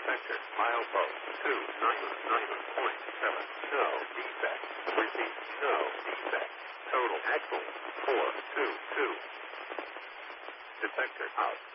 Defector. Milepost 299.7. No defect. Repeat. No defect. Total axle 422. Defector out.